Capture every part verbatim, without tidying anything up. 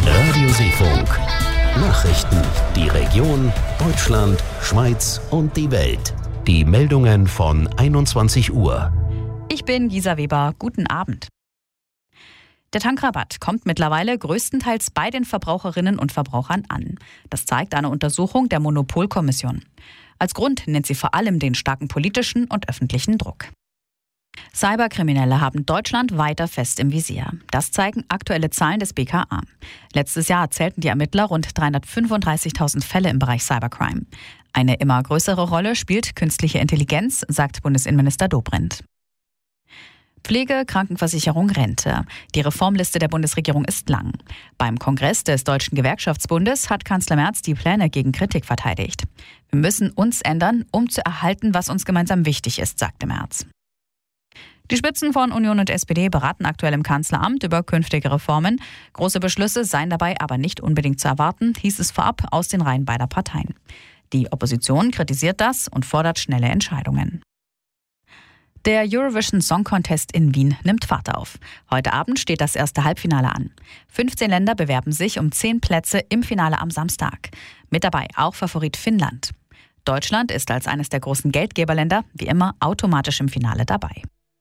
Radioseefunk. Nachrichten, die Region, Deutschland, Schweiz und die Welt. Die Meldungen von einundzwanzig Uhr. Ich bin Gisa Weber. Guten Abend. Der Tankrabatt kommt mittlerweile größtenteils bei den Verbraucherinnen und Verbrauchern an. Das zeigt eine Untersuchung der Monopolkommission. Als Grund nennt sie vor allem den starken politischen und öffentlichen Druck. Cyberkriminelle haben Deutschland weiter fest im Visier. Das zeigen aktuelle Zahlen des B K A. Letztes Jahr zählten die Ermittler rund dreihundertfünfunddreißigtausend Fälle im Bereich Cybercrime. Eine immer größere Rolle spielt künstliche Intelligenz, sagt Bundesinnenminister Dobrindt. Pflege, Krankenversicherung, Rente. Die Reformliste der Bundesregierung ist lang. Beim Kongress des Deutschen Gewerkschaftsbundes hat Kanzler Merz die Pläne gegen Kritik verteidigt. Wir müssen uns ändern, um zu erhalten, was uns gemeinsam wichtig ist, sagte Merz. Die Spitzen von Union und S P D beraten aktuell im Kanzleramt über künftige Reformen. Große Beschlüsse seien dabei aber nicht unbedingt zu erwarten, hieß es vorab aus den Reihen beider Parteien. Die Opposition kritisiert das und fordert schnelle Entscheidungen. Der Eurovision Song Contest in Wien nimmt Fahrt auf. Heute Abend steht das erste Halbfinale an. fünfzehn Länder bewerben sich um zehn Plätze im Finale am Samstag. Mit dabei auch Favorit Finnland. Deutschland ist als eines der großen Geldgeberländer wie immer automatisch im Finale dabei.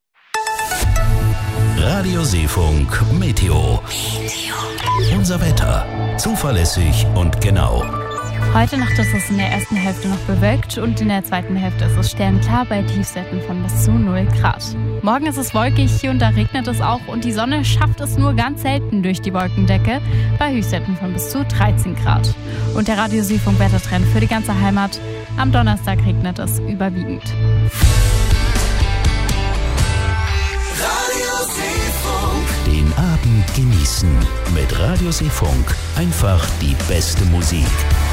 Radioseefunk Meteo. Unser Wetter. Zuverlässig und genau. Heute Nacht ist es in der ersten Hälfte noch bewölkt und in der zweiten Hälfte ist es sternklar bei Tiefstwerten von bis zu null Grad. Morgen ist es wolkig, hier und da regnet es auch und die Sonne schafft es nur ganz selten durch die Wolkendecke bei Höchstwerten von bis zu dreizehn Grad. Und der Radioseefunk Wettertrend für die ganze Heimat. Am Donnerstag regnet es überwiegend. Den Abend genießen mit Radioseefunk. Einfach die beste Musik.